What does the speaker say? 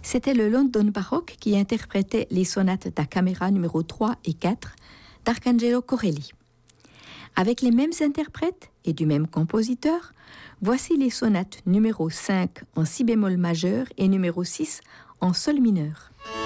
C'était le London Baroque qui interprétait les sonates da camera numéro 3 et 4 d'Arcangelo Corelli. Avec les mêmes interprètes et du même compositeur, voici les sonates numéro 5 en si bémol majeur et numéro 6 en sol mineur.